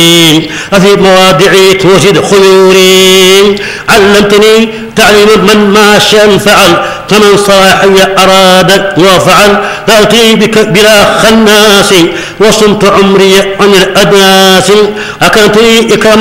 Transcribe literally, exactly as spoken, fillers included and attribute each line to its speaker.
Speaker 1: وفي مواضعي توجد خيوري. علمتني تعليم من ما شاء فعل، فمن صلاحي أراد وفعل. فأتي بك بلا خناس، وصمت عمري عن الأدناس. أكنت إكرام